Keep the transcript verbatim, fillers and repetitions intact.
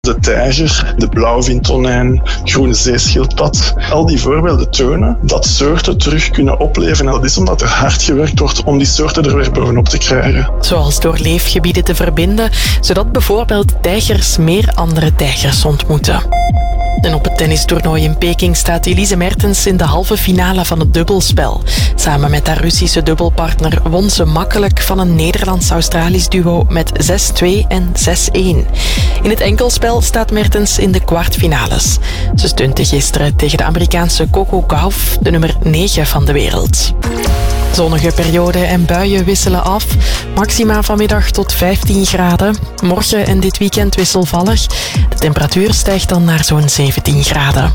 De tijger, de blauwvintonijn, groene zeeschildpad. Al die voorbeelden tonen dat soorten terug kunnen opleven. En dat is omdat er hard gewerkt wordt om die soorten er weer bovenop te krijgen. Zoals door leefgebieden te verbinden, zodat bijvoorbeeld tijgers meer andere tijgers ontmoeten. En op het tennistoernooi in Peking staat Elise Mertens in de halve finale van het dubbelspel. Samen met haar Russische dubbelpartner won ze makkelijk van een Nederlands-Australisch duo met zes twee en zes een. In het enkelspel staat Mertens in de kwartfinales. Ze stunte gisteren tegen de Amerikaanse Coco Gauff, de nummer negen van de wereld. Zonnige perioden en buien wisselen af. Maxima vanmiddag tot vijftien graden. Morgen en dit weekend wisselvallig. De temperatuur stijgt dan naar zo'n zeventien graden.